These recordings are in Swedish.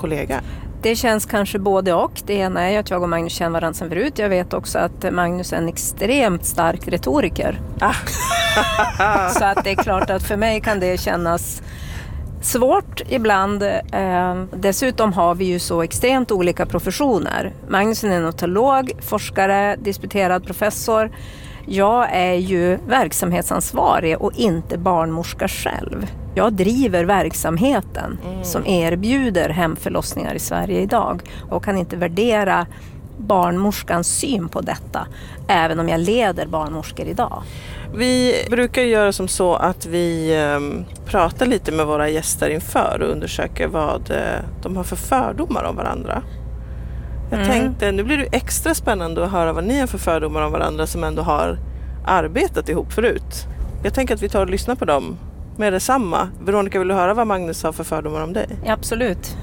kollega? Det känns kanske både och. Det ena är att jag och Magnus känner varandra sedan förut. Jag vet också att Magnus är en extremt stark retoriker. Så att det är klart att för mig kan det kännas svårt ibland. Dessutom har vi ju så extremt olika professioner. Magnus är neonatolog, forskare, disputerad professor. Jag är ju verksamhetsansvarig och inte barnmorska själv. Jag driver verksamheten som erbjuder hemförlossningar i Sverige idag och kan inte värdera barnmorskans syn på detta, även om jag leder barnmorskor idag. Vi brukar göra som så att vi pratar lite med våra gäster inför och undersöker vad de har för fördomar om varandra. Jag tänkte, nu blir det extra spännande att höra vad ni har för fördomar om varandra som ändå har arbetat ihop förut. Jag tänker att vi tar och lyssnar på dem med detsamma. Veronica, vill du höra vad Magnus har för fördomar om dig? Ja, absolut.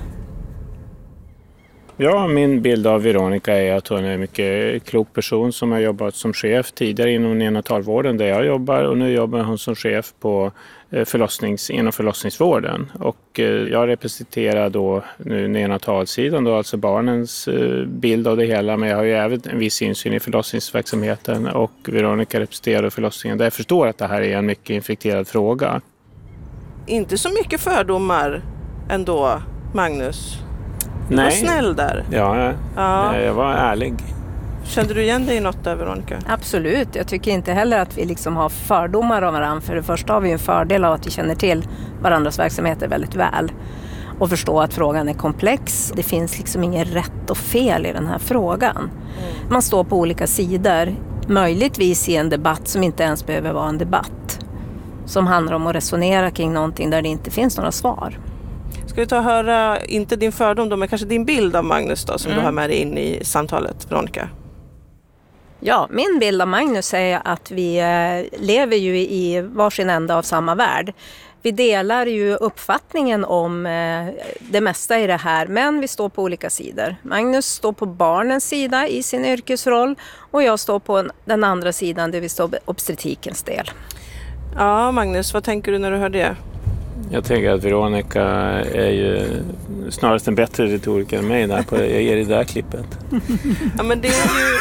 Ja, min bild av Veronica är att hon är en mycket klok person som har jobbat som chef tidigare inom neonatalvården där jag jobbar, och nu jobbar hon som chef på inom förlossningsvården. Och jag representerar då nu neonatalsidan, då, alltså barnens bild av det hela, men jag har ju även en viss insyn i förlossningsverksamheten, och Veronica representerar förlossningen där jag förstår att det här är en mycket infekterad fråga. Inte så mycket fördomar ändå, Magnus. Du var snäll där. Ja, jag var ärlig. Kände du igen dig i något där, Veronica? Absolut. Jag tycker inte heller att vi liksom har fördomar om varandra. För det första har vi en fördel av att vi känner till varandras verksamheter väldigt väl. Och förstår att frågan är komplex. Det finns liksom inget rätt och fel i den här frågan. Man står på olika sidor. Möjligtvis i en debatt som inte ens behöver vara en debatt. Som handlar om att resonera kring någonting där det inte finns några svar. Ska vi ta och höra, inte din fördom då, men kanske din bild av Magnus då, som du har med dig in i samtalet, Veronica? Ja, min bild av Magnus är att vi lever ju i varsin ända av samma värld. Vi delar ju uppfattningen om det mesta i det här, men vi står på olika sidor. Magnus står på barnens sida i sin yrkesroll, och jag står på den andra sidan där vi står på obstetrikens del. Ja, Magnus, vad tänker du när du hör det? Jag tänker att Veronica är ju snarast en bättre retoriker än mig där på det där klippet. Ja, men det är ju...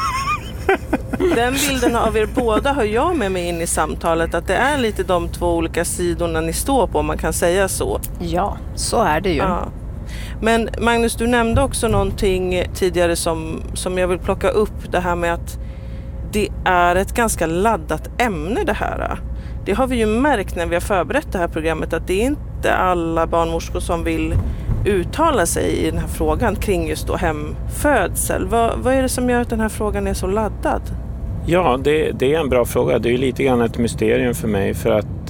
Den bilden av er båda har jag med mig in i samtalet, att det är lite de två olika sidorna ni står på, om man kan säga så. Ja, så är det ju. Ja. Men Magnus, du nämnde också någonting tidigare som jag vill plocka upp, det här med att det är ett ganska laddat ämne det här. Det har vi ju märkt när vi har förberett det här programmet, att det är inte alla barnmorskor som vill uttala sig i den här frågan kring just då hemfödsel. Vad är det som gör att den här frågan är så laddad? Ja, det är en bra fråga. Det är ju lite grann ett mysterium för mig, för att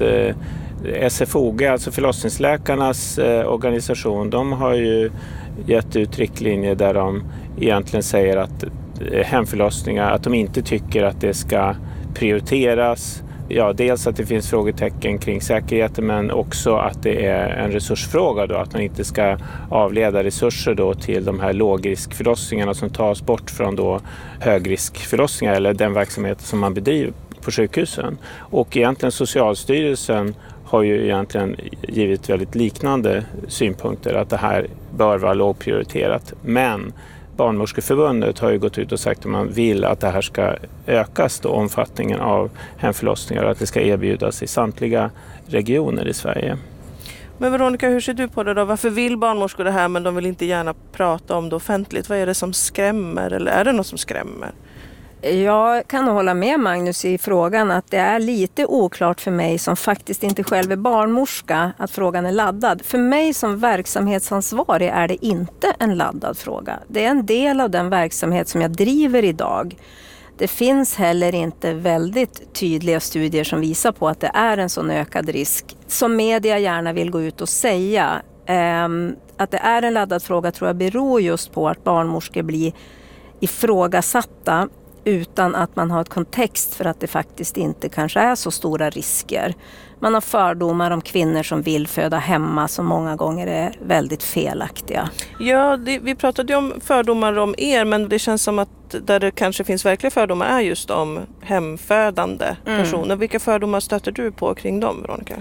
SFOG, alltså förlossningsläkarnas organisation, de har ju gett ut riktlinjer där de egentligen säger att hemförlossningar, att de inte tycker att det ska prioriteras. Ja, dels att det finns frågetecken kring säkerheten, men också att det är en resursfråga då, att man inte ska avleda resurser då till de här lågriskförlossningarna som tas bort från då högriskförlossningar eller den verksamhet som man bedriver på sjukhusen. Och egentligen Socialstyrelsen har ju egentligen givit väldigt liknande synpunkter, att det här bör vara lågprioriterat, men Barnmorskeförbundet har ju gått ut och sagt att man vill att det här ska ökas då, omfattningen av hemförlossningar, och att det ska erbjudas i samtliga regioner i Sverige. Men Veronica, hur ser du på det då? Varför vill barnmorskor det här men de vill inte gärna prata om det offentligt? Vad är det som skrämmer, eller är det något som skrämmer? Jag kan hålla med Magnus i frågan att det är lite oklart för mig som faktiskt inte själv är barnmorska att frågan är laddad. För mig som verksamhetsansvarig är det inte en laddad fråga. Det är en del av den verksamhet som jag driver idag. Det finns heller inte väldigt tydliga studier som visar på att det är en sån ökad risk som media gärna vill gå ut och säga. Att det är en laddad fråga tror jag beror just på att barnmorskor blir ifrågasatta utan att man har ett kontext för att det faktiskt inte kanske är så stora risker. Man har fördomar om kvinnor som vill föda hemma som många gånger är väldigt felaktiga. Ja, vi pratade ju om fördomar om er, men det känns som att där det kanske finns verkliga fördomar är just om hemfödande personer. Vilka fördomar stöter du på kring dem, Veronica?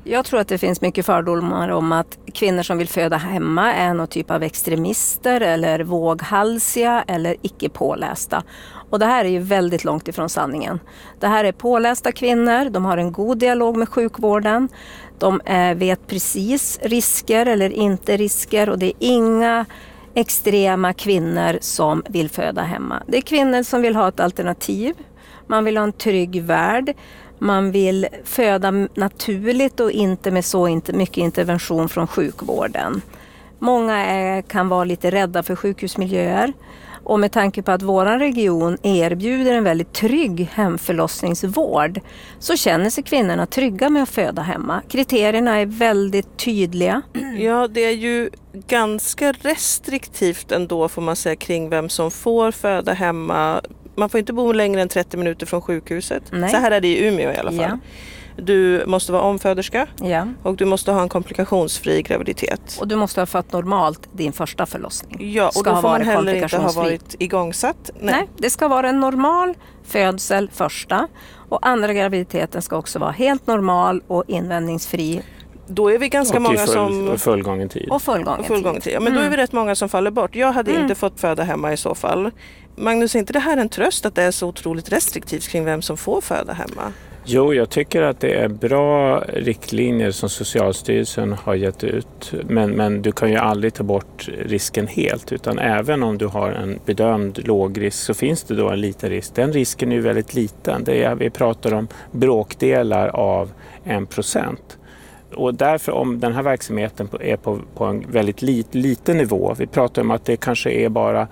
Jag tror att det finns mycket fördomar om att kvinnor som vill föda hemma är någon typ av extremister eller våghalsiga eller icke pålästa. Och det här är ju väldigt långt ifrån sanningen. Det här är pålästa kvinnor, de har en god dialog med sjukvården. De vet precis risker eller inte risker och det är inga extrema kvinnor som vill föda hemma. Det är kvinnor som vill ha ett alternativ. Man vill ha en trygg värld. Man vill föda naturligt och inte med så mycket intervention från sjukvården. Många kan vara lite rädda för sjukhusmiljöer. Och med tanke på att vår region erbjuder en väldigt trygg hemförlossningsvård så känner sig kvinnorna trygga med att föda hemma. Kriterierna är väldigt tydliga. Ja, det är ju ganska restriktivt ändå får man säga kring vem som får föda hemma. Man får inte bo längre än 30 minuter från sjukhuset. Nej. Så här är det i Umeå i alla fall. Ja. Du måste vara omföderska och du måste ha en komplikationsfri graviditet. Och du måste ha fött normalt din första förlossning. Ja, och då får man heller inte ha varit igångsatt. Nej, det ska vara en normal födsel första och andra graviditeten ska också vara helt normal och invändningsfri. Då är vi ganska många som... Och fullgången tid. Och fullgången tid. Ja, men då är vi rätt många som faller bort. Jag hade inte fått föda hemma i så fall. Magnus, är inte det här en tröst att det är så otroligt restriktivt kring vem som får föda hemma? Jo, jag tycker att det är bra riktlinjer som Socialstyrelsen har gett ut. Men du kan ju aldrig ta bort risken helt. Utan även om du har en bedömd låg risk så finns det då en liten risk. Den risken är ju väldigt liten. Vi pratar om bråkdelar av 1%. Och därför om den här verksamheten är på en väldigt liten nivå, vi pratar om att det kanske är bara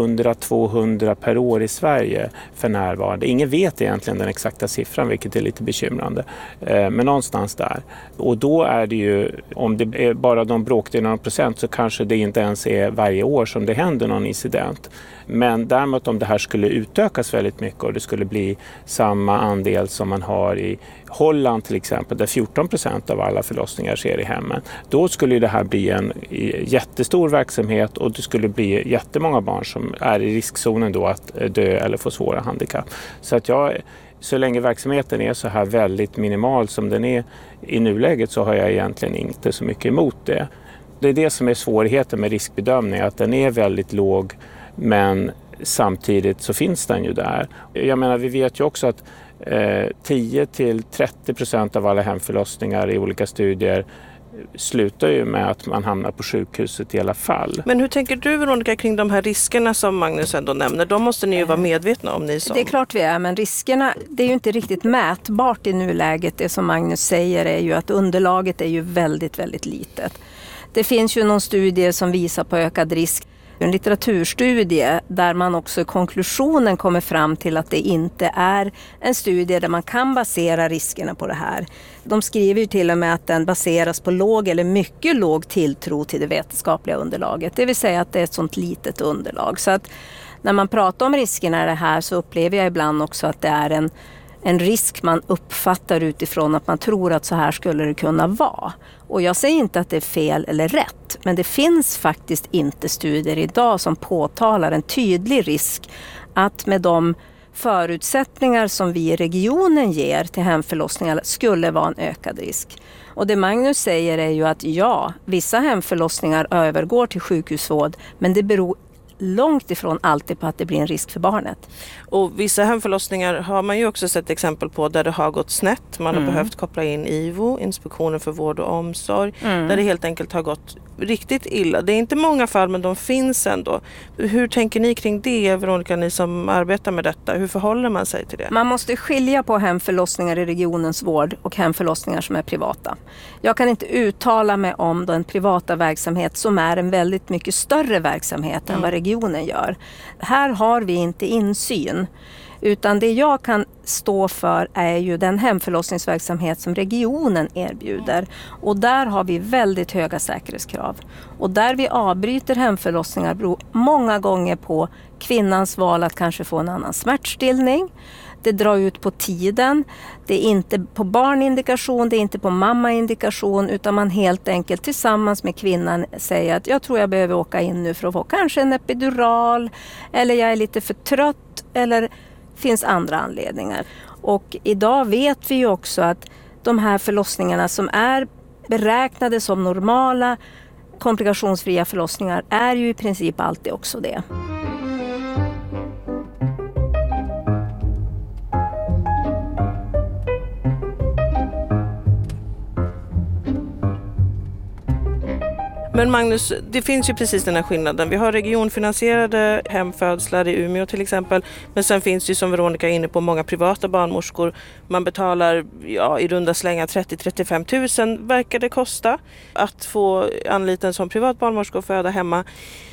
100-200 per år i Sverige för närvarande. Ingen vet egentligen den exakta siffran, vilket är lite bekymrande. Men någonstans där. Och då är det ju, om det är bara de bråkdelarna av procent så kanske det inte ens är varje år som det händer någon incident. Men däremot om det här skulle utökas väldigt mycket och det skulle bli samma andel som man har i Holland till exempel, där 14% av alla förlossningar sker i hemmen, då skulle det här bli en jättestor verksamhet och det skulle bli jättemånga barn som är i riskzonen då att dö eller få svåra handikapp. Så att så länge verksamheten är så här väldigt minimal som den är i nuläget så har jag egentligen inte så mycket emot det. Det är det som är svårigheten med riskbedömning, att den är väldigt låg men samtidigt så finns den ju där. Jag menar, vi vet ju också att 10-30% av alla hemförlossningar i olika studier slutar ju med att man hamnar på sjukhuset i alla fall. Men hur tänker du, Veronica, kring de här riskerna som Magnus ändå nämner? De måste ni ju vara medvetna om, ni som... Det är klart vi är, men riskerna, det är ju inte riktigt mätbart i nuläget. Det som Magnus säger är ju att underlaget är ju väldigt, väldigt litet. Det finns ju någon studie som visar på ökad risk. En litteraturstudie där man också i konklusionen kommer fram till att det inte är en studie där man kan basera riskerna på det här. De skriver ju till och med att den baseras på låg eller mycket låg tilltro till det vetenskapliga underlaget. Det vill säga att det är ett sånt litet underlag. Så att när man pratar om riskerna i det här så upplever jag ibland också att det är en risk man uppfattar utifrån att man tror att så här skulle det kunna vara. Och jag säger inte att det är fel eller rätt, men det finns faktiskt inte studier idag som påtalar en tydlig risk att med de förutsättningar som vi i regionen ger till hemförlossningar skulle vara en ökad risk. Och det Magnus säger är ju att ja, vissa hemförlossningar övergår till sjukhusvård, men det beror långt ifrån alltid på att det blir en risk för barnet. Och vissa hemförlossningar har man ju också sett exempel på där det har gått snett. Man har behövt koppla in IVO, Inspektionen för vård och omsorg, där det helt enkelt har gått riktigt illa. Det är inte många fall, men de finns ändå. Hur tänker ni kring det, Veronica, ni som arbetar med detta? Hur förhåller man sig till det? Man måste skilja på hemförlossningar i regionens vård och hemförlossningar som är privata. Jag kan inte uttala mig om den privata verksamhet som är en väldigt mycket större verksamhet än vad regionen gör. Här har vi inte insyn. Utan det jag kan stå för är ju den hemförlossningsverksamhet som regionen erbjuder. Och där har vi väldigt höga säkerhetskrav. Och där vi avbryter hemförlossningar beror många gånger på kvinnans val att kanske få en annan smärtstillning. Det drar ut på tiden. Det är inte på barnindikation, det är inte på mammaindikation, utan man helt enkelt tillsammans med kvinnan säger att jag tror jag behöver åka in nu för att få kanske en epidural, eller jag är lite för trött, eller finns andra anledningar. Och idag vet vi ju också att de här förlossningarna som är beräknade som normala komplikationsfria förlossningar är ju i princip alltid också det. Men Magnus, det finns ju precis den här skillnaden. Vi har regionfinansierade hemfödslar i Umeå till exempel. Men sen finns det ju, som Veronica är inne på, många privata barnmorskor. Man betalar i runda slängar 30-35 000 verkar det kosta att få anlita en som privat barnmorska och föda hemma.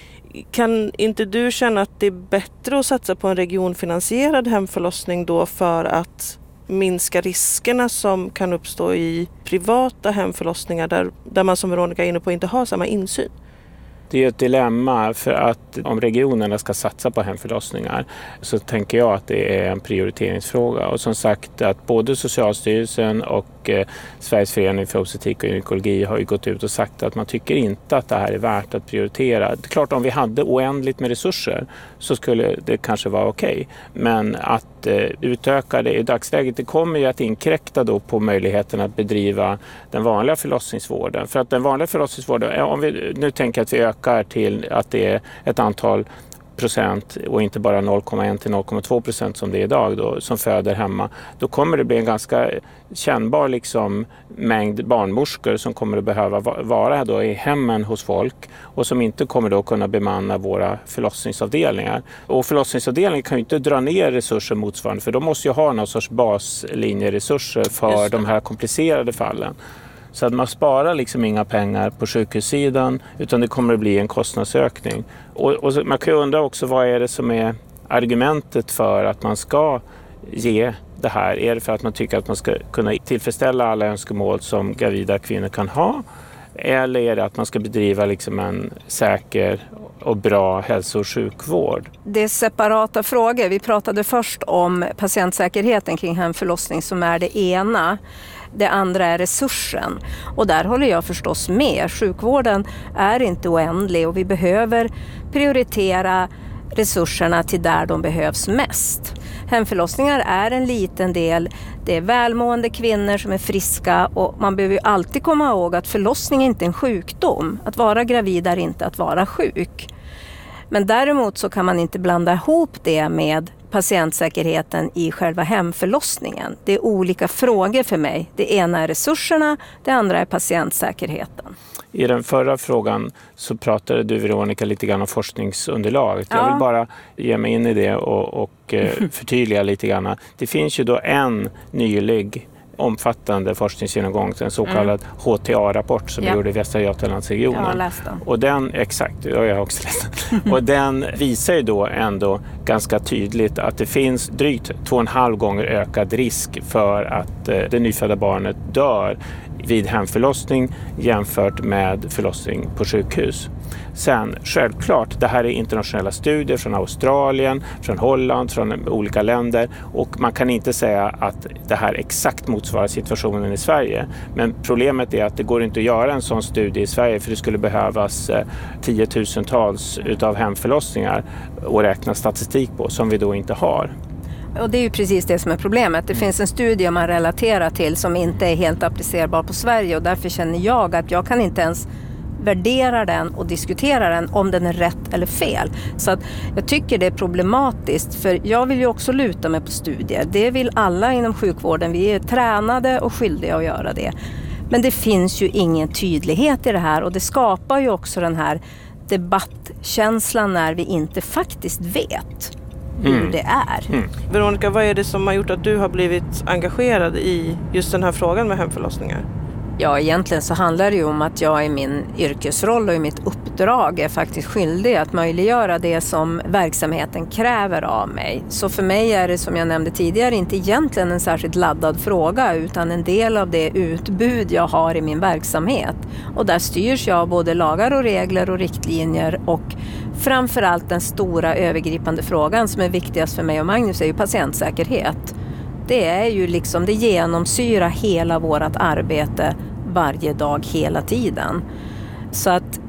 Kan inte du känna att det är bättre att satsa på en regionfinansierad hemförlossning då för att minska riskerna som kan uppstå i privata hemförlossningar där man, som Veronica är inne på, inte har samma insyn? Det är ett dilemma, för att om regionerna ska satsa på hemförlossningar så tänker jag att det är en prioriteringsfråga. Och som sagt att både Socialstyrelsen och Sveriges förening för obstetrik och gynekologi har ju gått ut och sagt att man tycker inte att det här är värt att prioritera. Det är klart, om vi hade oändligt med resurser så skulle det kanske vara okej. Men att utöka det i dagsläget, det kommer ju att inkräkta då på möjligheten att bedriva den vanliga förlossningsvården. För att den vanliga förlossningsvården, om vi nu tänker att vi ökar till att det är ett antal procent och inte bara 0,1 till 0,2% som det är idag då, som föder hemma, då kommer det bli en ganska kännbar mängd barnmorskor som kommer att behöva vara då i hemmen hos folk och som inte kommer då kunna bemanna våra förlossningsavdelningar. Och förlossningsavdelningen kan ju inte dra ner resurser motsvarande, för de måste ju ha någon sorts baslinjeresurser för de här komplicerade fallen. Så att man sparar inga pengar på sjukhussidan, utan det kommer att bli en kostnadsökning. Och man kan ju undra också, vad är det som är argumentet för att man ska ge det här? Är det för att man tycker att man ska kunna tillfredsställa alla önskemål som gravida kvinnor kan ha? Eller är det att man ska bedriva en säker och bra hälso- och sjukvård? Det är separata frågor. Vi pratade först om patientsäkerheten kring hemförlossning som är det ena. Det andra är resursen. Och där håller jag förstås med. Sjukvården är inte oändlig och vi behöver prioritera resurserna till där de behövs mest. Hemförlossningar är en liten del. Det är välmående kvinnor som är friska och man behöver ju alltid komma ihåg att förlossning är inte en sjukdom. Att vara gravid är inte att vara sjuk. Men däremot så kan man inte blanda ihop det med patientsäkerheten i själva hemförlossningen. Det är olika frågor för mig. Det ena är resurserna, det andra är patientsäkerheten. I den förra frågan så pratade du, Veronica, lite grann om forskningsunderlaget. Jag vill bara ge mig in i det och förtydliga lite grann. Det finns ju då en nylig omfattande forskningsgenomgång, en så kallad HTA-rapport som gjorde i Västra Götalandsregionen. Jag har läst den. Och den, exakt, jag har också läst den. Och den visar ju då ändå ganska tydligt att det finns drygt 2,5 gånger ökad risk för att det nyfödda barnet dör vid hemförlossning jämfört med förlossning på sjukhus. Sen, självklart, det här är internationella studier från Australien, från Holland, från olika länder, och man kan inte säga att det här exakt motsvarar situationen i Sverige. Men problemet är att det går inte att göra en sån studie i Sverige, för det skulle behövas 10 000-tals utav hemförlossningar och räkna statistik på, som vi då inte har. Och det är ju precis det som är problemet. Det finns en studie man relaterar till som inte är helt applicerbar på Sverige, och därför känner jag att jag kan inte ens värdera den och diskutera den om den är rätt eller fel. Så att jag tycker det är problematiskt, för jag vill ju också luta mig på studier. Det vill alla inom sjukvården. Vi är tränade och skyldiga att göra det. Men det finns ju ingen tydlighet i det här, och det skapar ju också den här debattkänslan när vi inte faktiskt vet hur det är. Veronica, vad är det som har gjort att du har blivit engagerad i just den här frågan med hemförlossningar? Ja, egentligen så handlar det ju om att jag i min yrkesroll och i mitt uppdrag är faktiskt skyldig att möjliggöra det som verksamheten kräver av mig. Så för mig är det, som jag nämnde tidigare, inte egentligen en särskilt laddad fråga, utan en del av det utbud jag har i min verksamhet. Och där styrs jag av både lagar och regler och riktlinjer, och framförallt den stora övergripande frågan som är viktigast för mig och Magnus är ju patientsäkerhet. Det är ju det genomsyrar hela vårt arbete varje dag, hela tiden. Så att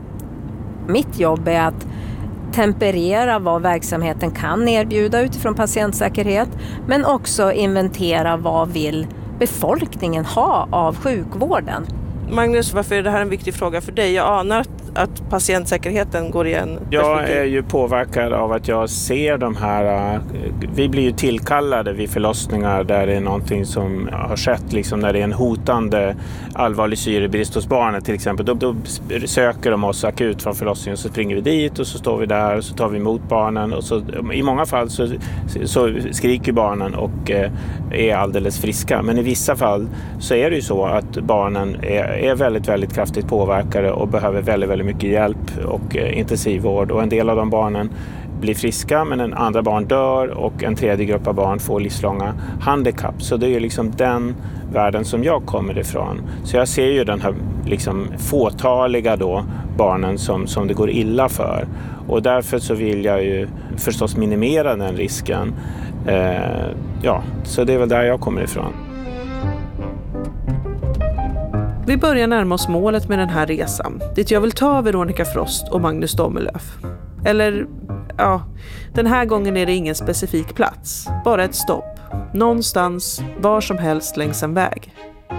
mitt jobb är att temperera vad verksamheten kan erbjuda utifrån patientsäkerhet, men också inventera vad vill befolkningen ha av sjukvården? Magnus, varför är det här en viktig fråga för dig? Jag anar att patientsäkerheten går igen. Jag är ju påverkad av att jag ser de här, vi blir ju tillkallade vid förlossningar där det är någonting som har skett, liksom när det är en hotande allvarlig syrebrist hos barnet till exempel. Då söker de oss akut från förlossningen, så springer vi dit och så står vi där och så tar vi emot barnen och så, i många fall så skriker barnen och är alldeles friska. Men i vissa fall så är det ju så att barnen är väldigt, väldigt kraftigt påverkade och behöver väldigt, väldigt mycket hjälp och intensivvård, och en del av de barnen blir friska men en andra barn dör och en tredje grupp av barn får livslånga handikapp. Så det är ju liksom den världen som jag kommer ifrån. Så jag ser ju den här liksom fåtaliga då barnen som det går illa för, och därför så vill jag ju förstås minimera den risken. Så det är väl där jag kommer ifrån. Vi börjar närma oss målet med den här resan, dit jag vill ta Veronica Frost och Magnus Domelöf. Eller, den här gången är det ingen specifik plats, bara ett stopp. Någonstans, var som helst längs en väg.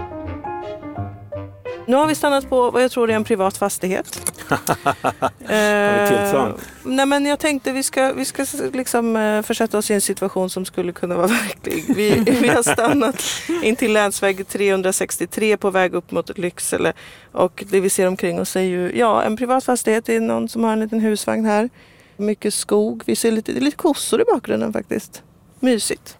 Nu har vi stannat på vad jag tror är en privat fastighet. Har vi tillstånd? Nej, men jag tänkte vi ska liksom försätta oss i en situation som skulle kunna vara verklig. Vi har stannat in till länsväg 363 på väg upp mot Lycksele, och det vi ser omkring oss är ju en privat fastighet. Det är någon som har en liten husvagn här. Mycket skog. Vi ser lite kossor i bakgrunden faktiskt. Mysigt.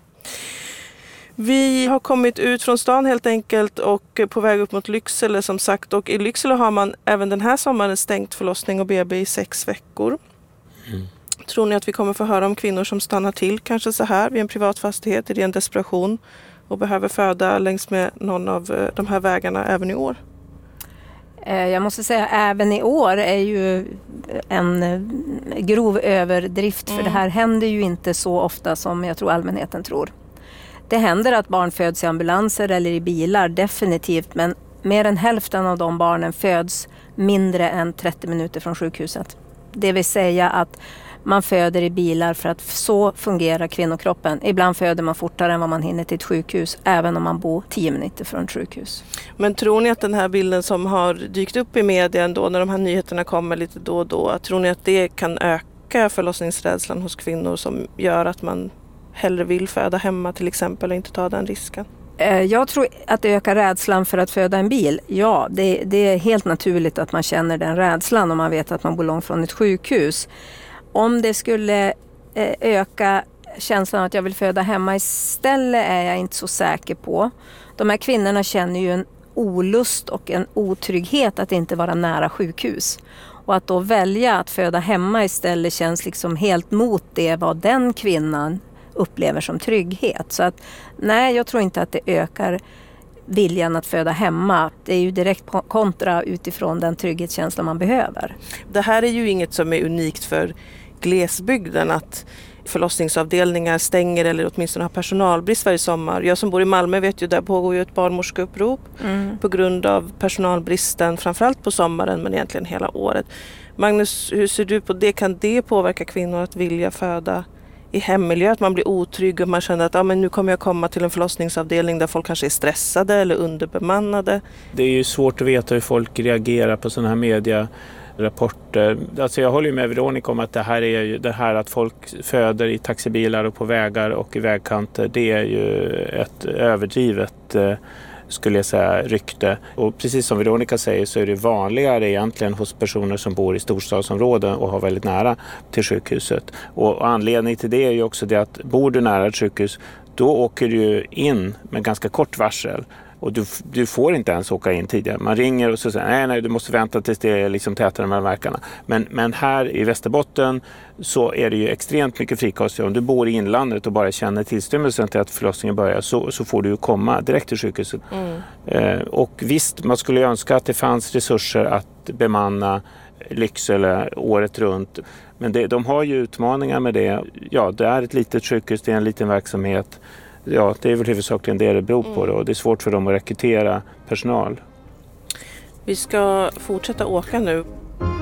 Vi har kommit ut från stan helt enkelt och på väg upp mot Lycksele som sagt. Och i Lycksele har man även den här sommaren stängt förlossning och BB i 6 veckor. Tror ni att vi kommer få höra om kvinnor som stannar till kanske så här vid en privat fastighet i ren desperation och behöver föda längs med någon av de här vägarna även i år? Jag måste säga även i år är ju en grov överdrift, för det här händer ju inte så ofta som jag tror allmänheten tror. Det händer att barn föds i ambulanser eller i bilar, definitivt, men mer än hälften av de barnen föds mindre än 30 minuter från sjukhuset. Det vill säga att man föder i bilar, för att så fungerar kvinnokroppen. Ibland föder man fortare än vad man hinner till ett sjukhus, även om man bor 10 minuter från ett sjukhus. Men tror ni att den här bilden som har dykt upp i media ändå, när de här nyheterna kommer lite då och då, tror ni att det kan öka förlossningsrädslan hos kvinnor som gör att man hellre vill föda hemma till exempel och inte ta den risken? Jag tror att det ökar rädslan för att föda en bil. Ja, det är helt naturligt att man känner den rädslan om man vet att man bor långt från ett sjukhus. Om det skulle öka känslan att jag vill föda hemma istället är jag inte så säker på. De här kvinnorna känner ju en olust och en otrygghet att inte vara nära sjukhus. Och att då välja att föda hemma istället känns liksom helt mot det vad den kvinnan upplever som trygghet. Så att nej, jag tror inte att det ökar viljan att föda hemma. Det är ju direkt kontra utifrån den trygghetskänsla man behöver. Det här är ju inget som är unikt för glesbygden, att förlossningsavdelningar stänger eller åtminstone har personalbrist varje sommar. Jag som bor i Malmö vet ju, där pågår ju ett barnmorskeupprop på grund av personalbristen, framförallt på sommaren men egentligen hela året. Magnus, hur ser du på det? Kan det påverka kvinnor att vilja föda i hemmiljö, att man blir otrygg och man känner att men nu kommer jag komma till en förlossningsavdelning där folk kanske är stressade eller underbemannade? Det är ju svårt att veta hur folk reagerar på sådana här medierapporter. Alltså jag håller ju med Veronica om att det här är ju det här att folk föder i taxibilar och på vägar och i vägkanter, det är ju ett överdrivet, skulle jag säga, rykte. Och precis som Veronica säger så är det vanligare egentligen hos personer som bor i storstadsområden och har väldigt nära till sjukhuset. Och anledningen till det är ju också det att bor du nära ett sjukhus, då åker du in med ganska kort varsel. Och du får inte ens åka in tidigare. Man ringer och så säger nej, du måste vänta tills det är liksom tätare mellan verkarna. Men här i Västerbotten så är det ju extremt mycket frikostigt. Om du bor i inlandet och bara känner tillstymmelsen till att förlossningen börjar, så får du ju komma direkt till sjukhuset. Och visst, man skulle önska att det fanns resurser att bemanna Lycksele året runt. Men de har ju utmaningar med det. Ja, det är ett litet sjukhus, det är en liten verksamhet. Ja, det är väl huvudsakligen det beror på då. Det är svårt för dem att rekrytera personal. Vi ska fortsätta åka nu.